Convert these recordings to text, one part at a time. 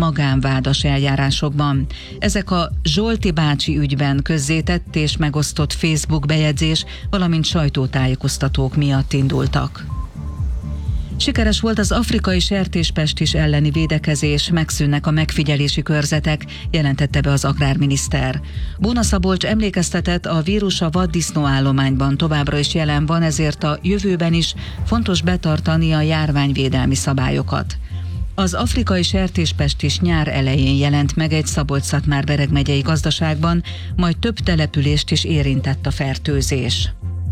magánvádas eljárásokban. Ezek a Zsolti bácsi ügyben közzétett és megosztott Facebook bejegyzés, valamint sajtótájékoztatók miatt indultak. Sikeres volt az afrikai sertéspestis elleni védekezés, megszűnnek a megfigyelési körzetek, jelentette be az agrárminiszter. Bóna Szabolcs emlékeztetett, a vírus a vaddisznóállományban továbbra is jelen van, ezért a jövőben is fontos betartani a járványvédelmi szabályokat. Az afrikai sertéspestis nyár elején jelent meg egy Szabolcs-Szatmár-Bereg megyei gazdaságban, majd több települést is érintett a fertőzés.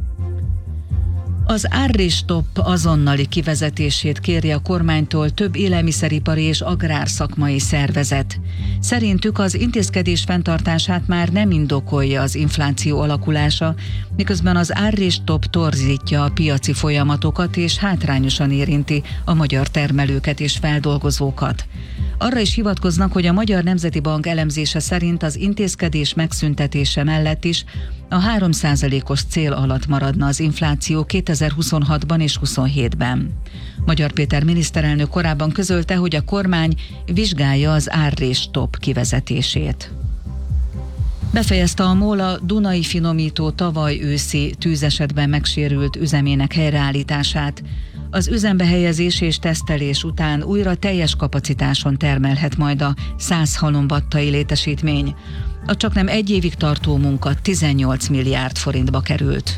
Az árrés-stop azonnali kivezetését kéri a kormánytól több élelmiszeripari és agrárszakmai szervezet. Szerintük az intézkedés fenntartását már nem indokolja az infláció alakulása, miközben az árrés-stop torzítja a piaci folyamatokat és hátrányosan érinti a magyar termelőket és feldolgozókat. Arra is hivatkoznak, hogy a Magyar Nemzeti Bank elemzése szerint az intézkedés megszüntetése mellett is a 3%-os cél alatt maradna az infláció 2026-ban és 2027-ben. Magyar Péter miniszterelnök korábban közölte, hogy a kormány vizsgálja az árrés-stop kivezetését. Befejezte a MOL a Dunai Finomító tavaly őszi tűzesetben megsérült üzemének helyreállítását. Az üzembe helyezés és tesztelés után újra teljes kapacitáson termelhet majd a 100 halombattai létesítmény. A csaknem egy évig tartó munka 18 milliárd forintba került.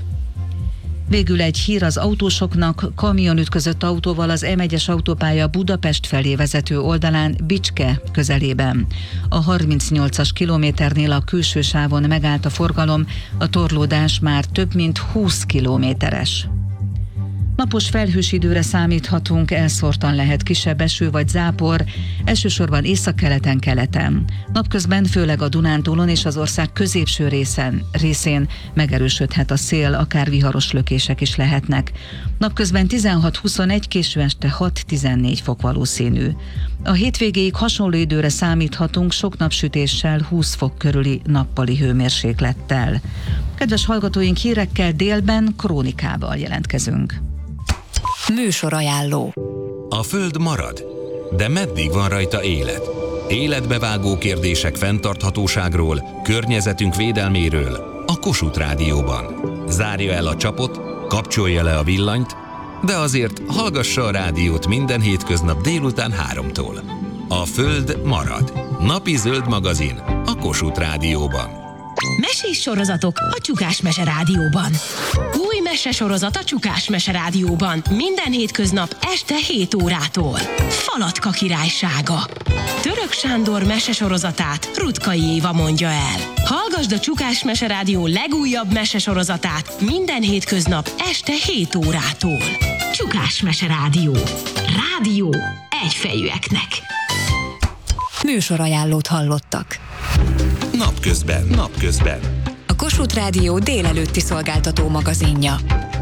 Végül egy hír az autósoknak: kamion ütközött autóval az M1-es autópálya Budapest felé vezető oldalán Bicske közelében. A 38-as kilométernél a külső sávon megállt a forgalom, a torlódás már több mint 20 kilométeres. Napos felhős időre számíthatunk, elszórtan lehet kisebb eső vagy zápor, elsősorban északkeleten, keleten. Napközben főleg a Dunántúlon és az ország középső részén megerősödhet a szél, akár viharos lökések is lehetnek. Napközben 16-21, késő este 6-14 fok valószínű. A hétvégéig hasonló időre számíthatunk, sok napsütéssel, 20 fok körüli nappali hőmérséklettel. Kedves hallgatóink, hírekkel délben Krónikával jelentkezünk. Műsorajánló. A Föld marad, de meddig van rajta élet? Életbevágó kérdések fenntarthatóságról, környezetünk védelméről a Kossuth Rádióban. Zárja el a csapot, kapcsolja le a villanyt, de azért hallgassa a rádiót minden hétköznap délután 3-tól. A Föld marad. Napi zöld magazin a Kossuth Rádióban. Mesés sorozatok a Csukás Mese Rádióban. Új mesesorozat a Csukás Mese Rádióban. Minden hétköznap este 7 órától. Falatka királysága. Török Sándor mesesorozatát Rutkai Éva mondja el. Hallgasd a Csukás Mese Rádió legújabb mesesorozatát minden hétköznap este 7 órától. Csukás Mese Rádió. Rádió egyfejűeknek. Műsorajánlót hallottak. Napközben. A Kossuth Rádió délelőtti szolgáltató magazinja.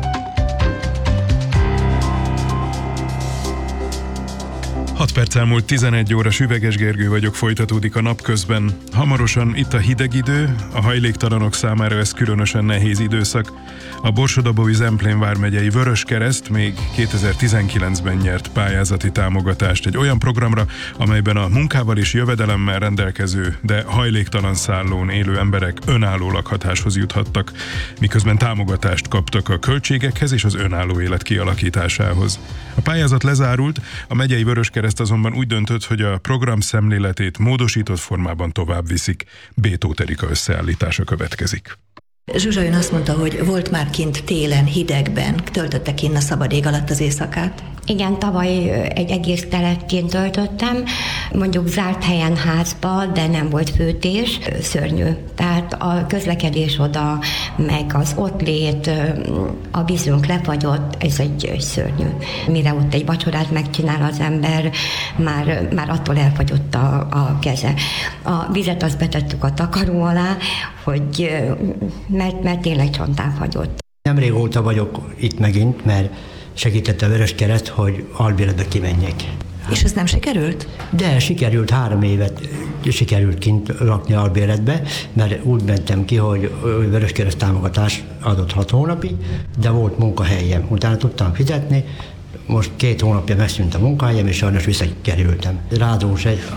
6 perc elmúlt 11 óra, Süveges Gergő vagyok, folytatódik a Napközben. Hamarosan itt a hideg idő, a hajléktalanok számára ez különösen nehéz időszak. A Borsod-Abaúj-Zemplén vármegyei Vöröskereszt még 2019-ben nyert pályázati támogatást egy olyan programra, amelyben a munkával és jövedelemmel rendelkező, de hajléktalan szállón élő emberek önálló lakhatáshoz juthattak, miközben támogatást kaptak a költségekhez és az önálló élet kialakításához. A pályázat lezárult, a megyei Vöröskereszt azonban úgy döntött, hogy a program szemléletét módosított formában tovább viszik. B. Tóth Erika összeállítása következik. Zsuzsa ön azt mondta, hogy volt már kint télen, hidegben, töltötte kint a szabad ég alatt az éjszakát? Igen, tavaly egy egész telet kint töltöttem, mondjuk zárt helyen házba, de nem volt fűtés, szörnyű. Tehát a közlekedés oda, meg az ott lét, a vízünk lefagyott, ez egy szörnyű. Mire ott egy vacsorát megcsinál az ember, már attól elfagyott a keze. A vizet azt betettük a takaró alá, hogy mert tényleg csontán fagyott. Nem régóta vagyok itt megint, mert segített a Vöröskereszt, hogy albéletbe kimenjek. És ez nem sikerült? De sikerült, 3 évet sikerült kint lakni albéletbe, mert úgy mentem ki, hogy Vöröskereszt támogatás adott 6 hónapig, de volt munkahelyem. Utána tudtam fizetni, most 2 hónapja megszűnt a munkahelyem, és sajnos visszakerültem. Ráadásul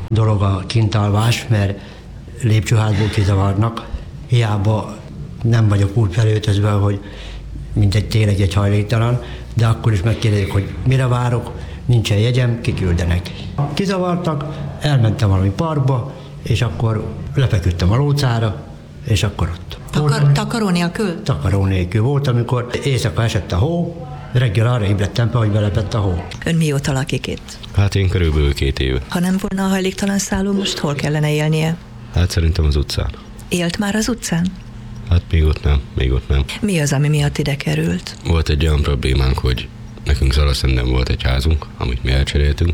dolog a kintalvás, mert lépcsőházból kizavarnak. Hiába nem vagyok úgy felöltözve, hogy mindegy tényleg egy hajléktalan, de akkor is megkérdezik, hogy mire várok, nincsen jegyem, kiküldenek. Kizavartak, elmentem valami parkba, és akkor lefeküdtem a lócára, és akkor ott. Takaró nélkül? Takaró nélkül volt, amikor éjszaka esett a hó, reggel arra ébredtem be, hogy belepett a hó. Ön mióta lakik itt? Hát én körülbelül 2 éve. Ha nem volna a hajléktalan szálló, most hol kellene élnie? Hát szerintem az utcán. Élt már az utcán? Hát még ott nem. Mi az, ami miatt ide került? Volt egy olyan problémánk, hogy nekünk Zalaszenden volt egy házunk, amit mi elcseréltünk,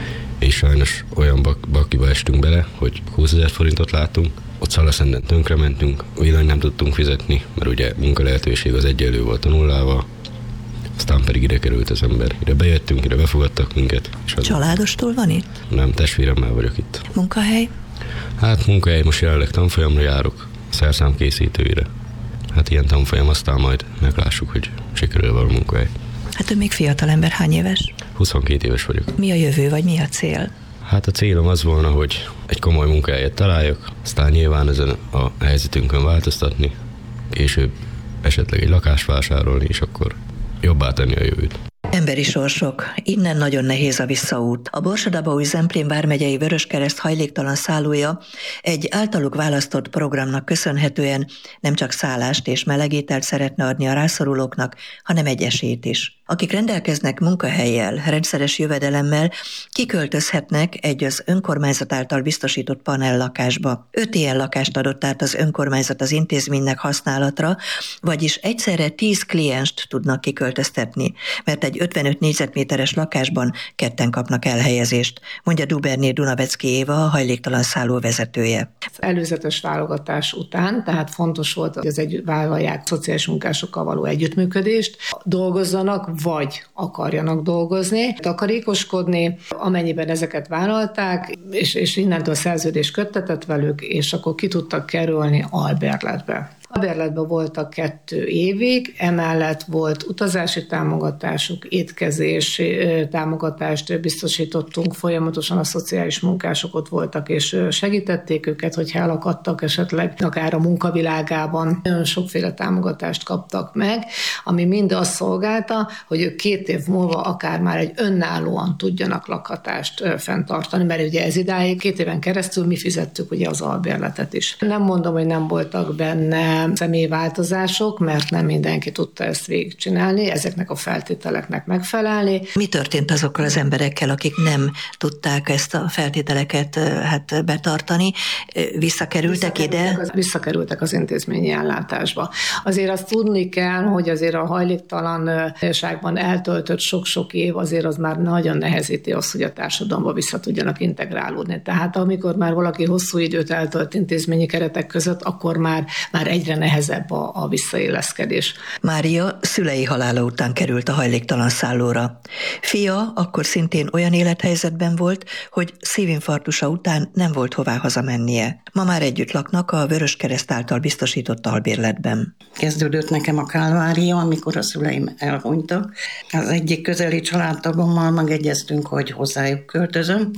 és sajnos olyan bakiba estünk bele, hogy 20 000 forintot láttunk, ott Zalaszenden tönkre mentünk, villany nem tudtunk fizetni, mert ugye munkalehetőség az egyenlő volt a nullával, aztán pedig ide került az ember. Ide bejöttünk, ide befogadtak minket. Családostól van itt? Nem, testvéremmel vagyok itt. Munkahely? Hát munkahely, most jelenleg tanfolyamra járok, szerszámkészítőire. Hát ilyen tanfolyam, aztán majd meglássuk, hogy sikerül valami munkahely. Hát ön még fiatal ember, hány éves? 22 éves vagyok. Mi a jövő, vagy mi a cél? Hát a célom az volna, hogy egy komoly munkahelyet találjak, aztán nyilván ezen a helyzetünkön változtatni, később esetleg egy lakást vásárolni, és akkor jobbá tenni a jövőt. Emberi sorsok. Innen nagyon nehéz a visszaút. A Borsod-Abaúj-Zemplén vármegyei Vöröskereszt hajléktalan szállója egy általuk választott programnak köszönhetően nem csak szállást és melegételt szeretne adni a rászorulóknak, hanem egy esélyt is. Akik rendelkeznek munkahellyel, rendszeres jövedelemmel, kiköltözhetnek egy az önkormányzat által biztosított panellakásba. 5 ilyen lakást adott át az önkormányzat az intézménynek használatra, vagyis egyszerre 10 klienst tudnak kiköltöztetni, mert egy 55 négyzetméteres lakásban 2 kapnak elhelyezést, mondja Duberné Dunavecki Éva, a hajléktalan szálló vezetője. Előzetes válogatás után, tehát fontos volt, hogy vállalják szociális munkásokkal való együttműködést, dolgozzanak, vagy akarjanak dolgozni, takarékoskodni, amennyiben ezeket vállalták, és innentől szerződést köttetett velük, és akkor ki tudtak kerülni albérletbe. Albérletben voltak 2 évig, emellett volt utazási támogatásuk, étkezési támogatást biztosítottunk, folyamatosan a szociális munkások ott voltak, és segítették őket, hogyha elakadtak esetleg akár a munkavilágában. Nagyon sokféle támogatást kaptak meg, ami mind azt szolgálta, hogy ők 2 év múlva akár már egy önállóan tudjanak lakhatást fenntartani, mert ugye ez idáig 2 éven keresztül mi fizettük ugye az albérletet is. Nem mondom, hogy nem voltak benne személyváltozások, mert nem mindenki tudta ezt végigcsinálni, ezeknek a feltételeknek megfelelni. Mi történt azokkal az emberekkel, akik nem tudták ezt a feltételeket betartani? Visszakerültek ide? Visszakerültek az intézményi ellátásba. Azért azt tudni kell, hogy azért a hajléktalanságban eltöltött sok-sok év azért az már nagyon nehezíti azt, hogy a társadalomba vissza tudjanak integrálódni. Tehát amikor már valaki hosszú időt eltölt intézményi keretek között, akkor már egyre nehezebb a visszaéleszkedés. Mária szülei halála után került a hajléktalan szállóra. Fia akkor szintén olyan élethelyzetben volt, hogy szívinfarktusa után nem volt hová hazamennie. Ma már együtt laknak a Vöröskereszt által biztosított albérletben. Kezdődött nekem a kálvária, amikor a szüleim elhunytak. Az egyik közeli családtagommal megegyeztünk, hogy hozzájuk költözöm,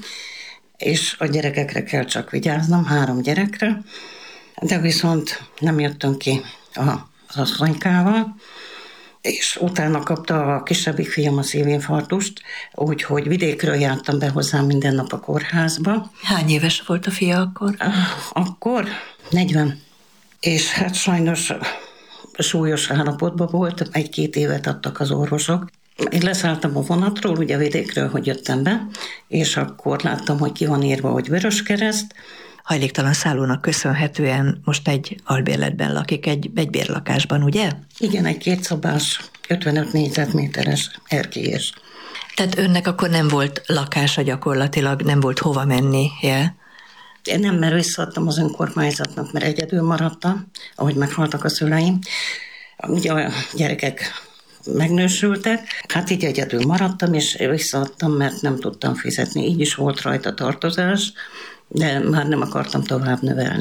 és a gyerekekre kell csak vigyáznom, 3 gyerekre, de viszont nem jöttünk ki az asszonykával, és utána kapta a kisebbik fiam a szívinfarktust, úgyhogy vidékről jártam be hozzám minden nap a kórházba. Hány éves volt a fia akkor? Akkor 40. És hát sajnos súlyos állapotban volt, 1-2 évet adtak az orvosok. Én leszálltam a vonatról, ugye vidékről, hogy jöttem be, és akkor láttam, hogy ki van írva, hogy Vöröskereszt. Hajléktalan szállónak köszönhetően most egy albérletben lakik, egy bérlakásban, ugye? Igen, egy 2 szobás, 55 négyzetméteres erkélyes. Tehát önnek akkor nem volt lakása gyakorlatilag, nem volt hova mennie? Én nem, mert visszaadtam az önkormányzatnak, mert egyedül maradtam, ahogy meghaltak a szüleim. Ugye a gyerekek megnősültek, hát így egyedül maradtam, és visszaadtam, mert nem tudtam fizetni. Így is volt rajta tartozás, de már nem akartam tovább növelni.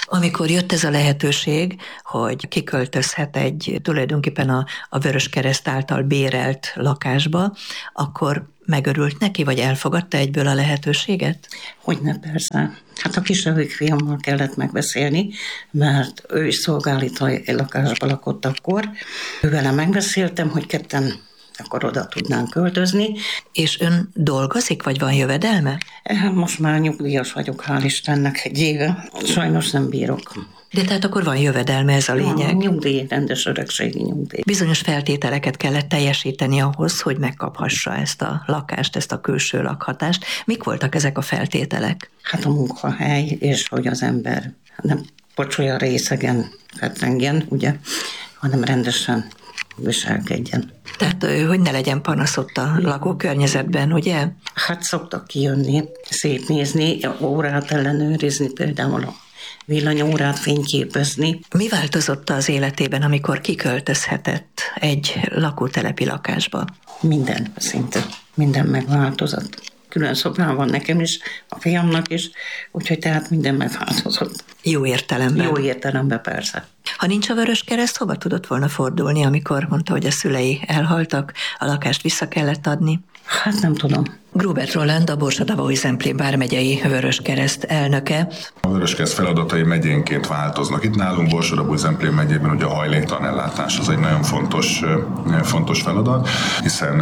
Amikor jött ez a lehetőség, hogy kiköltözhet egy tulajdonképpen a Vöröskereszt által bérelt lakásba, akkor megörült neki, vagy elfogadta egyből a lehetőséget? Hogyne, persze. Hát a kisebbik fiammal kellett megbeszélni, mert ő is szolgálitai lakásban lakott akkor. Ővele megbeszéltem, hogy ketten akkor oda tudnánk költözni. És ön dolgozik, vagy van jövedelme? Most már nyugdíjas vagyok, hál' Istennek, egy éve. Sajnos nem bírok. De tehát akkor van jövedelme, ez a lényeg? Nyugdíj, rendes öregségi nyugdíj. Bizonyos feltételeket kellett teljesíteni ahhoz, hogy megkaphassa ezt a lakást, ezt a külső lakhatást. Mik voltak ezek a feltételek? Hát a munkahely, és hogy az ember nem pocsolya részegen fetrengjen, ugye, hanem rendesen viselkedjen. Tehát, hogy ne legyen panasz ott a lakókörnyezetben, ugye? Hát szoktak kijönni, szétnézni, órát ellenőrizni, például a villanyórát fényképezni. Mi változott az életében, amikor kiköltözhetett egy lakótelepi lakásba? Minden szinte, minden megváltozott. Külön szobrán van nekem is, a fiamnak is, úgyhogy tehát minden megváltozott. Jó értelemben? Jó értelemben, persze. Ha nincs a Vöröskereszt, hova tudott volna fordulni, amikor mondta, hogy a szülei elhaltak, a lakást vissza kellett adni? Hát nem tudom. Grubert Roland, a Borsod-Abaúj-Zemplén vármegyei Vöröskereszt elnöke. A Vöröskereszt feladatai megyénként változnak. Itt nálunk Borsod-Abaúj-Zemplén megyében ugye a hajléktalan ellátás az egy nagyon fontos feladat, hiszen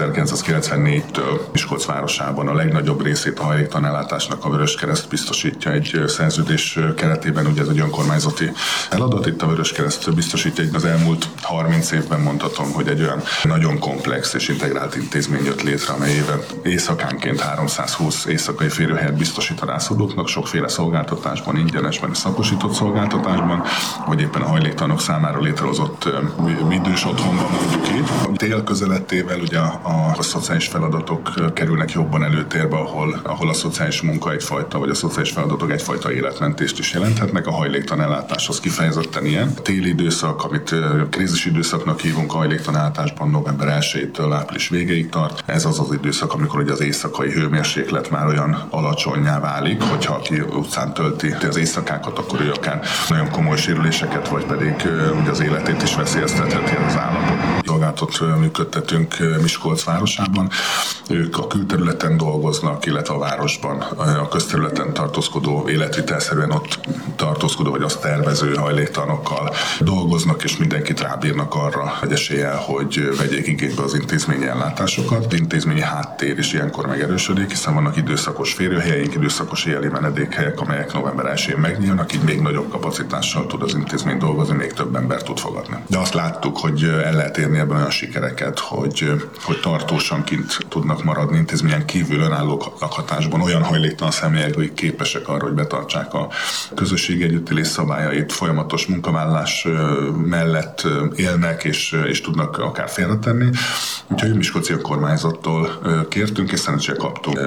1994-től Miskolc városában a legnagyobb részét a hajléktalan ellátásnak a Vöröskereszt biztosítja egy szerződés keretében, ugye ez egy önkormányzati feladat. Itt a Vöröskereszt biztosítja, az elmúlt 30 évben mondhatom, hogy egy olyan nagyon komplex és integrált intézmény jött létre, amely éjszakánként 320 éjszakai férőhelyet biztosít a rászorulóknak, sokféle szolgáltatásban, ingyenesben és szakosított szolgáltatásban, vagy éppen a hajléktalanok számára létrehozott idős otthonban, mondjuk így. A tél közelettével ugye a szociális feladatok kerülnek jobban előtérbe, ahol a szociális munka egyfajta, vagy a szociális feladatok egyfajta életmentést is jelenthetnek. A hajléktalan ellátáshoz kifejezetten ilyen. A téli időszak, amit krízis időszaknak hívunk a hajléktalan ellátásban, november 1-től április végéig tart. Ez az az időszak, amikor ugye az éjszakai hőmérséklet már olyan alacsonnyá válik, hogyha aki utcán tölti az éjszakákat, akkor ő akár nagyon komoly sérüléseket, vagy pedig ugye az életét is veszélyeztetheti az állapot. Szolgáltatot működtetünk Miskolc városában. Ők a külterületen dolgoznak, illetve a városban a közterületen tartózkodó, életvitelszerűen ott tartózkodó, vagy azt tervező hajléktalanokkal dolgoznak, és mindenkit rábírnak arra, hogy eséllyel, hogy vegyék igénybe az intézményi ellátásokat. Az intézményi háttér is ilyenkor megerősödik, hiszen vannak időszakos férőhelyeink, időszakos éjjeli menedékhelyek, amelyek november 1-én megnyílnak, így még nagyobb kapacitással tud az intézmény dolgozni, még több ember tud fogadni. De azt láttuk, hogy el lehet érni ebben olyan sikereket, hogy tartósan kint tudnak maradni intézményen kívül önálló lakhatásban olyan hajléktalan személyek, akik képesek arra, hogy betartsák a közösségi együttélés szabályait, folyamatos munkavállalás mellett élnek, és tudnak akár félretenni. Úgyhogy a Miskolci önkormányzattól kértünk, és szerencsére kaptunk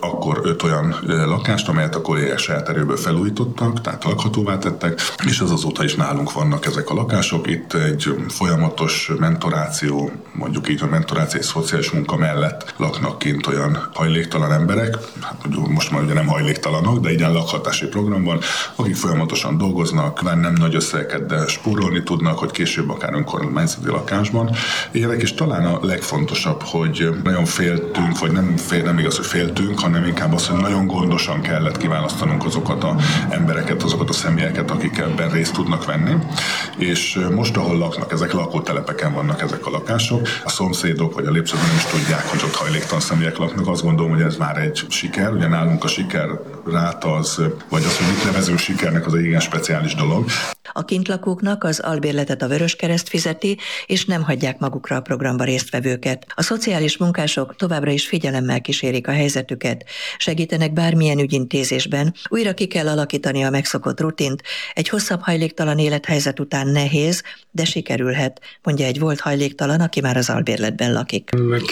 5 olyan lakást, amelyet a kollégák saját erőből felújítottak, tehát lakhatóvá tettek, és azóta is nálunk vannak ezek a lakások. Itt egy folyamatos mentoráció, mondjuk így a mentoráció és szociális munka mellett laknak kint olyan hajléktalan emberek, hát most már ugye nem hajléktalanok, de ilyen lakhatási programban, akik folyamatosan dolgoznak, már nem nagy összegeket, de spórolni tudnak, hogy később akár önkormányzati lakásban élnek, és talán a legfontosabb, hogy nagyon féltünk, vagy nem igaz, hogy féltünk, hanem inkább az, hogy nagyon gondosan kellett kiválasztanunk azokat az embereket, azokat a személyeket, akik ebben részt tudnak venni. És most, ahol laknak, ezek lakótelepeken vannak ezek a lakások, a szomszédok vagy a lépcsőben nem is tudják, hogy ott hajléktalan személyek laknak. Azt gondolom, hogy ez már egy siker. Ugye nálunk a siker ráta az, vagy az, hogy mit nevezünk sikernek, az egy igen speciális dolog. A kintlakóknak az albérletet a Vöröskereszt fizeti, és nem hagyják magukra a programba résztvevőket. A szociális munkások továbbra is figyelemmel kísérik a helyzetüket, segítenek bármilyen ügyintézésben, újra ki kell alakítani a megszokott rutint. Egy hosszabb hajléktalan élethelyzet után nehéz, de sikerülhet, mondja egy volt hajléktalan, aki már az albérletben lakik.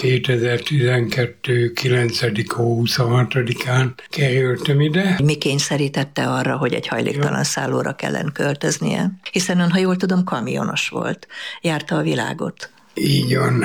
2012. 9. 26-án kerültem ide. Mi kényszerítette arra, hogy egy hajléktalan szállóra kellene költöznie? Hiszen ön, ha jól tudom, kamionos volt. Járta a világot. Így van,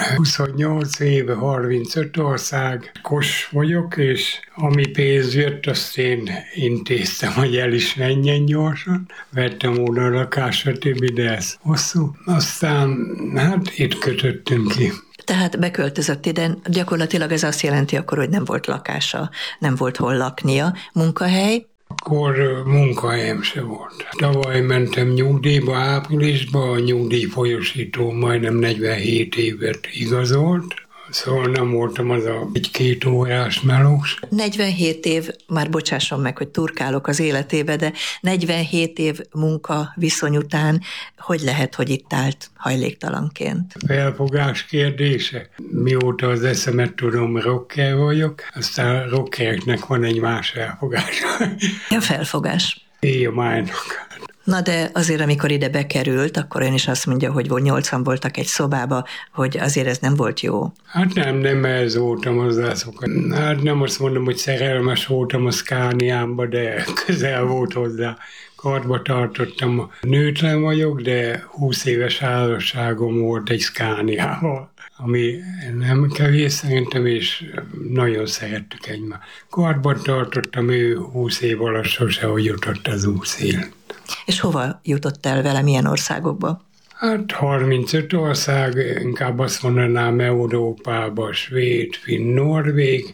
28 éve, 35 ország, kos vagyok, és ami pénz jött, azt én intéztem, hogy el is menjen gyorsan. Vettem oda a lakás, stb., de ez hosszú. Aztán, hát itt kötöttünk ki. Tehát beköltözött ide, gyakorlatilag ez azt jelenti akkor, hogy nem volt lakása, nem volt hol laknia, munkahely. Akkor munkahelyem se volt. Tavaly mentem nyugdíjba, áprilisba, a nyugdíjfolyosító majdnem 47 évet igazolt, szóval nem voltam az a 1-2 órás melós. 47 év, már bocsásson meg, hogy turkálok az életébe, de 47 év munka viszony után hogy lehet, hogy itt állt hajléktalanként? Felfogás kérdése. Mióta az eszemet tudom, rocker vagyok, aztán rockereknek van egy más felfogása. A felfogás. Éj a májnak. Na de azért, amikor ide bekerült, akkor ön is azt mondja, hogy 80 voltak egy szobába, hogy azért ez nem volt jó. Hát nem ez voltam hozzászokva. Hát nem azt mondom, hogy szerelmes voltam a Scaniámba, de közel volt hozzá. Karba tartottam. Nőtlen vagyok, de 20 éves házasságom volt egy Scaniával, ami nem kevés szerintem, és nagyon szerettük egymást. Karban tartottam, ő 20 év alatt sose jutott az úszél. És hova jutott el vele, milyen országokba? Hát 35 ország, inkább azt mondanám Európába, Svéd, Finn, Norvég,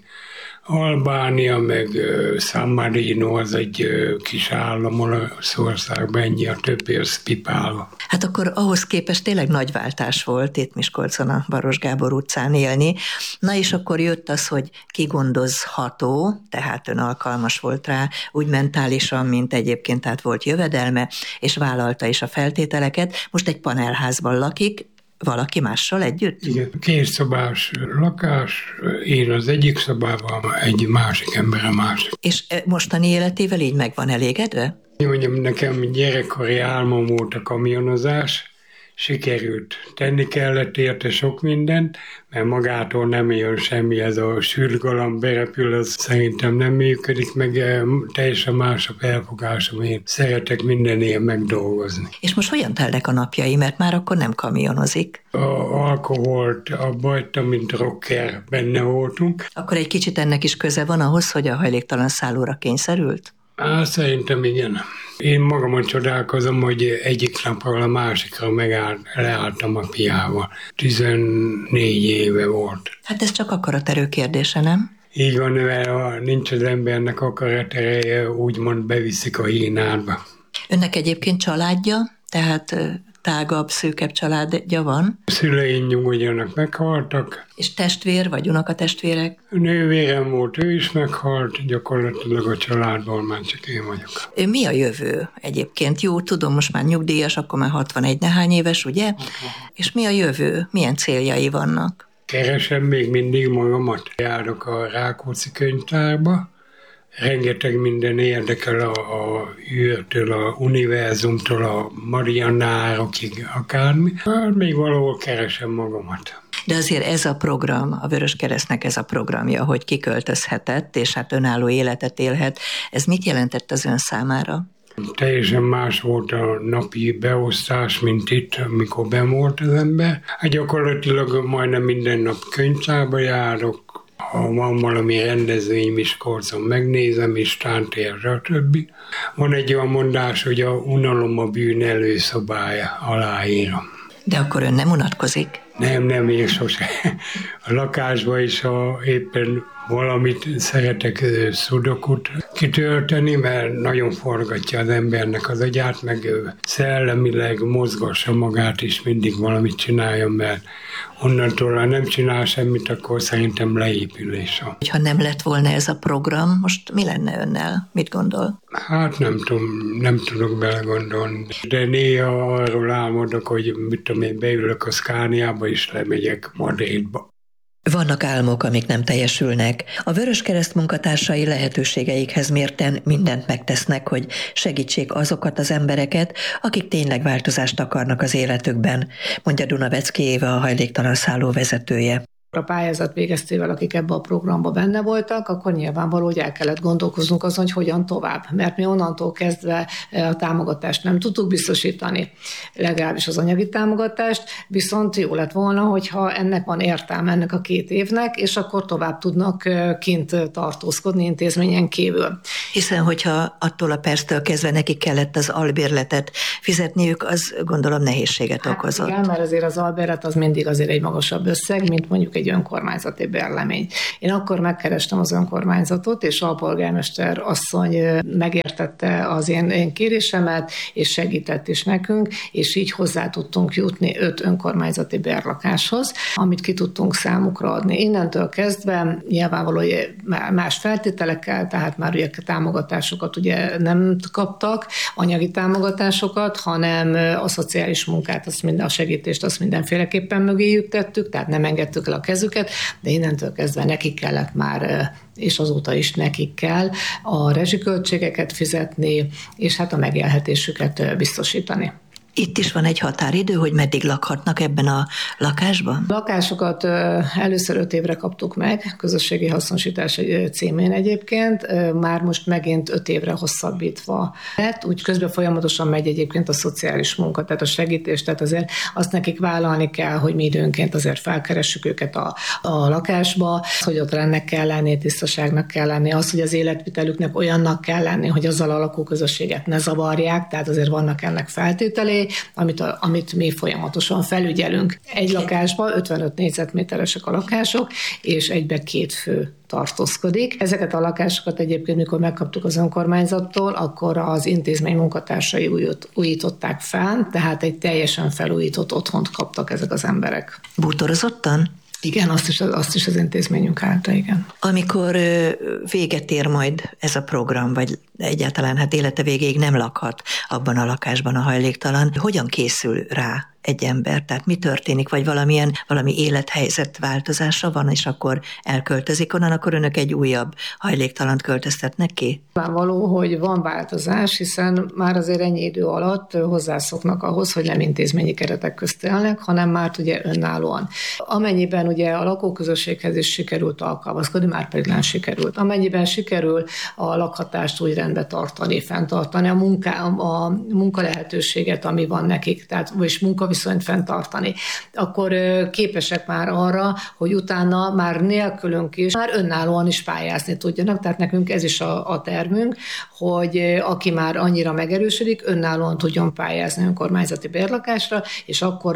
Albánia, meg San Marino, az egy kis állam Olaszországban, ennyi, a többi az pipálva. Hát akkor ahhoz képest tényleg nagy váltás volt itt Miskolcon a Baros Gábor utcán élni. Na és akkor jött az, hogy kigondozható, tehát ön alkalmas volt rá, úgy mentálisan, mint egyébként, tehát volt jövedelme, és vállalta is a feltételeket. Most egy panelházban lakik, valaki mással együtt? Igen, 2 szobás lakás, én az egyik szobában, egy másik ember a másik. És mostani életével így meg van elégedve? Én mondjam, nekem gyerekkori álmom volt a kamionozás, sikerült. Tenni kellett érte sok mindent, mert magától nem jön semmi, ez a sülgalamb berepül, az szerintem nem működik, meg teljesen más a felfogásom, én szeretek mindennél megdolgozni. És most hogyan telnek a napjai, mert már akkor nem kamionozik? A alkoholt abba hagytam, mint rocker, benne voltunk. Akkor egy kicsit ennek is köze van ahhoz, hogy a hajléktalan szállóra kényszerült? Szerintem igen. Én magamon csodálkozom, hogy egyik napról a másikra leálltam a piával. 14 éve volt. Hát ez csak akaraterő kérdése, nem? Így van, mert ha nincs az embernek akaratereje, úgymond beviszik a hínádba. Önnek egyébként családja, tehát tágabb, szűkebb családja van? Szüleim nyugodjanak, meghaltak. És testvér vagy unokatestvérek? Nővérem volt, ő is meghalt, gyakorlatilag a családból már csak én vagyok. Mi a jövő egyébként? Jó, tudom, most már nyugdíjas, akkor már 61 nehány éves, ugye? És mi a jövő? Milyen céljai vannak? Keresem még mindig magamat. Járok a Rákóczi könyvtárba. Rengeteg minden érdekel a űrtől, a univerzumtól, a Mariannárokig, akármi. Hát még valahol keresem magamat. De azért ez a program, a Vöröskeresztnek ez a programja, hogy kiköltözhetett, és hát önálló életet élhet, ez mit jelentett az ön számára? Teljesen más volt a napi beosztás, mint itt, amikor benn volt az ember. Hát gyakorlatilag majdnem minden nap könyvtárba járok, ha van valami rendezvény Miskolcon, megnézem, és tántér, stb. Van egy olyan mondás, hogy a unalom a bűn előszobája, aláírom. De akkor ön nem unatkozik? Nem, én sose. A lakásban is, ha éppen valamit szeretek szudokut kitölteni, mert nagyon forgatja az embernek az agyát, meg szellemileg mozgassa magát is, mindig valamit csináljon, mert onnantól, ha nem csinál semmit, akkor szerintem leépülés. Ha nem lett volna ez a program, most mi lenne önnel? Mit gondol? Hát nem tudok belegondolni. De néha arról álmodok, hogy mit tudom én, beülök a Scaniába és lemegyek Madridba. Vannak álmok, amik nem teljesülnek. A Vöröskereszt munkatársai lehetőségeikhez mérten mindent megtesznek, hogy segítsék azokat az embereket, akik tényleg változást akarnak az életükben, mondja Dunavecki Éva, a hajléktalan szálló vezetője. A pályázat végeztével, akik ebbe a programba benne voltak, akkor nyilvánvaló, hogy el kellett gondolkoznunk azon, hogy hogyan tovább. Mert mi onnantól kezdve a támogatást nem tudtuk biztosítani, legalábbis az anyagi támogatást, viszont jó lett volna, hogyha ennek van értelme, ennek a 2 évnek, és akkor tovább tudnak kint tartózkodni intézményen kívül. Hiszen, hogyha attól a perctől kezdve nekik kellett az albérletet fizetniük, az gondolom nehézséget okozott. Igen, mert azért az albérlet az mindig azért egy magasabb összeg, mint mondjuk egy önkormányzati bérlemény. Én akkor megkerestem az önkormányzatot, és a polgármester asszony megértette az én kérésemet, és segített is nekünk, és így hozzá tudtunk jutni 5 önkormányzati bérlakáshoz, amit ki tudtunk számukra adni. Innentől kezdve nyilvánvalóan más feltételekkel, tehát már ugye támogatásokat ugye nem kaptak, anyagi támogatásokat, hanem a szociális munkát, a segítést azt mindenféleképpen mögéjük tettük, tehát nem engedtük el a kezüket, de innentől kezdve nekik kellett már, és azóta is nekik kell a rezsiköltségeket fizetni, és hát a megélhetésüket biztosítani. Itt is van egy határidő, hogy meddig lakhatnak ebben a lakásban? Lakásokat először 5 évre kaptuk meg, közösségi hasznosítás címén egyébként, már most megint 5 évre hosszabbítva lett, úgy közben folyamatosan megy egyébként a szociális munka, tehát a segítés, tehát azért azt nekik vállalni kell, hogy mi időnként azért felkeressük őket a lakásba, hogy ott rendnek kell lenni, tisztaságnak kell lenni, az, hogy az életvitelüknek olyannak kell lenni, hogy azzal a lakóközösséget ne zavarják, tehát azért vannak ennek feltételei, amit mi folyamatosan felügyelünk. Egy lakásban 55 négyzetméteresek a lakások, és egybe 2 fő tartózkodik. Ezeket a lakásokat egyébként, mikor megkaptuk az önkormányzattól, akkor az intézmény munkatársai újították fel, tehát egy teljesen felújított otthont kaptak ezek az emberek. Bútorozottan? Igen, azt is az intézményünk állta, igen. Amikor véget ér majd ez a program, vagy egyáltalán hát élete végéig nem lakhat abban a lakásban a hajléktalan, hogyan készül rá egy ember? Tehát mi történik, vagy valami élethelyzet változása van, és akkor elköltözik onnan, akkor önök egy újabb hajléktalant költöztetnek ki? Való, hogy van változás, hiszen már azért ennyi idő alatt hozzászoknak ahhoz, hogy nem intézményi keretek közt élnek, hanem már ugye önállóan. Amennyiben ugye a lakóközösséghez is sikerült alkalmazkodni, már pedig nem sikerült. Amennyiben sikerül a lakhatást úgy rendbe tartani, fenntartani, a munka lehetőséget, ami van nekik, tehát és munkaviszonyt fenntartani, akkor képesek már arra, hogy utána már nélkülünk is már önállóan is pályázni tudjanak, tehát nekünk ez is a tervünk, hogy aki már annyira megerősödik, önállóan tudjon pályázni önkormányzati bérlakásra, és akkor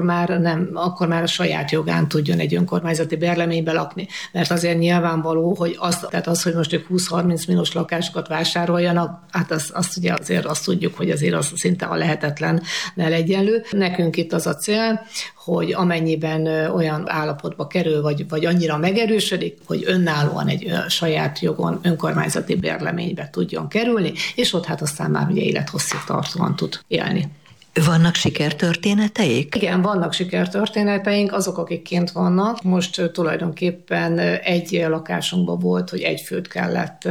már a saját jogán tudjon egy önkormányzati bérleménybe lakni. Mert azért nyilvánvaló, hogy az, hogy most ők 20-30 milliós lakásokat vásároljanak, hát azt ugye azért azt tudjuk, hogy azért az szinte a lehetetlen egyenlő. Nekünk itt az a cél, hogy amennyiben olyan állapotba kerül, vagy annyira megerősödik, hogy önállóan egy saját jogon önkormányzati bérleménybe tudjon kerülni, és ott hát aztán már ugye élethosszig tartóan tud élni. Vannak sikertörténeteik? Igen, vannak sikertörténeteink, azok, akik kint vannak. Most tulajdonképpen egy lakásunkban volt, hogy egy főt kellett,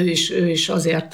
ő is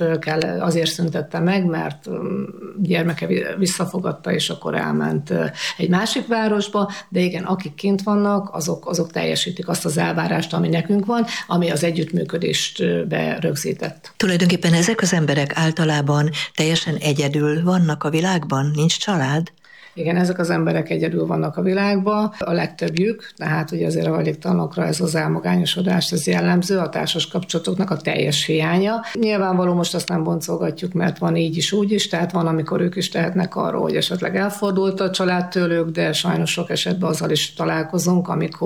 azért szüntette meg, mert gyermeke visszafogadta, és akkor elment egy másik városba, de igen, akik kint vannak, azok teljesítik azt az elvárást, ami nekünk van, ami az együttműködést berögzített. Tulajdonképpen ezek az emberek általában teljesen egyedül vannak a világban, nincs család? Igen, ezek az emberek egyedül vannak a világban, a legtöbbjük, tehát ugye azért a hajléktalanokra ez az elmagányosodás, ez jellemző, a társas kapcsolatoknak a teljes hiánya. Nyilvánvaló most azt nem boncolgatjuk, mert van így is, úgy is, tehát van, amikor ők is tehetnek arról, hogy esetleg elfordult a család tőlük, de sajnos sok esetben azzal is találkozunk,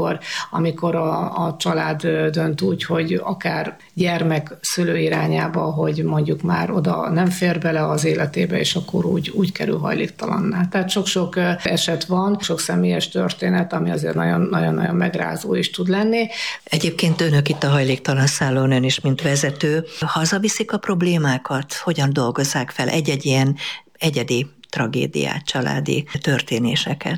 amikor a család dönt úgy, hogy akár gyermek szülő irányába, hogy mondjuk már oda nem fér bele az életébe, és akkor úgy kerül hajléktalanná. Tehát sok eset van, sok személyes történet, ami azért nagyon-nagyon megrázó is tud lenni. Egyébként önök itt a hajléktalan szállón, ön is, mint vezető, hazaviszik a problémákat? Hogyan dolgozzák fel egy-egy ilyen egyedi tragédiát, családi történéseket?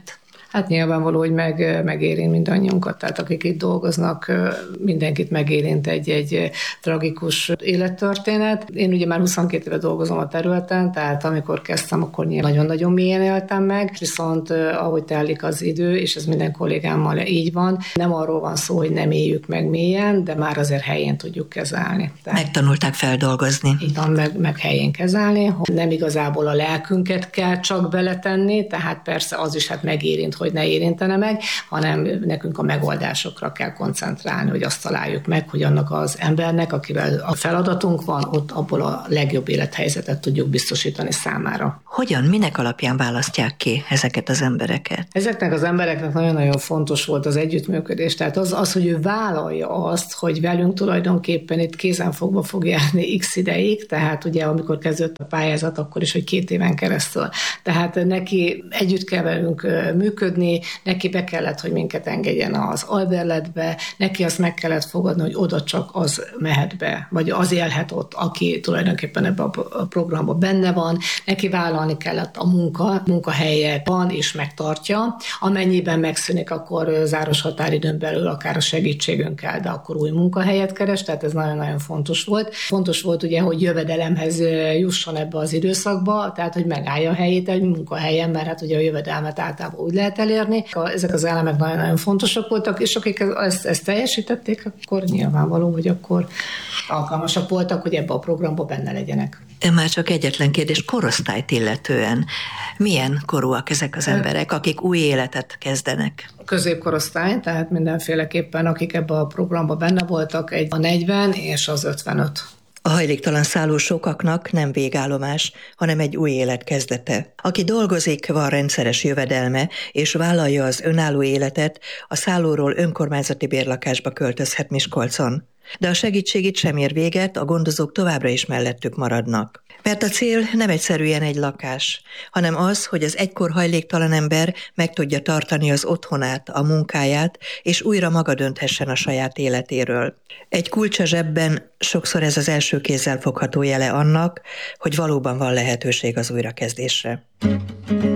Hát nyilvánvaló, hogy megérint mindannyiunkat, tehát akik itt dolgoznak, mindenkit megérint egy tragikus élettörténet. Én ugye már 22 éve dolgozom a területen, tehát amikor kezdtem, akkor nagyon-nagyon mélyen éltem meg, viszont ahogy telik az idő, és ez minden kollégámmal így van, nem arról van szó, hogy nem éljük meg mélyen, de már azért helyén tudjuk kezelni. Tehát megtanulták feldolgozni. Így van, meg helyén kezelni. Nem igazából a lelkünket kell csak beletenni, tehát persze az is hát megérint, hogy ne érintene meg, hanem nekünk a megoldásokra kell koncentrálni, hogy azt találjuk meg, hogy annak az embernek, akivel a feladatunk van, ott abból a legjobb élethelyzetet tudjuk biztosítani számára. Hogyan, minek alapján választják ki ezeket az embereket? Ezeknek az embereknek nagyon-nagyon fontos volt az együttműködés, tehát az, hogy ő vállalja azt, hogy velünk tulajdonképpen itt kézenfogva fog járni x ideig, tehát ugye amikor kezdődött a pályázat, akkor is, hogy 2 éven keresztül. Tehát neki együtt kell velünk működni, neki be kellett, hogy minket engedjen az alberletbe, neki azt meg kellett fogadni, hogy oda csak az mehet be, vagy az élhet ott, aki tulajdonképpen ebben a programban benne van, neki vállalni kellett a munkahelyet van és megtartja, amennyiben megszűnik, akkor záros határidőn belül akár a segítségünkkel, de akkor új munkahelyet keres, tehát ez nagyon-nagyon fontos volt. Fontos volt ugye, hogy jövedelemhez jusson ebbe az időszakba, tehát hogy megállja a helyét egy munkahelyen, mert hát ugye a jövedelmet általában úgy lehet elérni. Ezek az elemek nagyon-nagyon fontosak voltak, és akik ezt teljesítették, akkor nyilvánvaló, hogy akkor alkalmasak voltak, hogy ebbe a programba benne legyenek. Már csak egyetlen kérdés, korosztályt illetően. Milyen korúak ezek az emberek, akik új életet kezdenek? Középkorosztály, tehát mindenféleképpen akik ebbe a programba benne voltak, a 40 és az 55. A hajléktalan szálló sokaknak nem végállomás, hanem egy új élet kezdete. Aki dolgozik, van rendszeres jövedelme, és vállalja az önálló életet, a szállóról önkormányzati bérlakásba költözhet Miskolcon. De a segítség itt sem ér véget, a gondozók továbbra is mellettük maradnak. Mert a cél nem egyszerűen egy lakás, hanem az, hogy az egykor hajléktalan ember meg tudja tartani az otthonát, a munkáját, és újra maga dönthessen a saját életéről. Egy kulcs a zsebben, sokszor ez az első kézzel fogható jele annak, hogy valóban van lehetőség az újrakezdésre.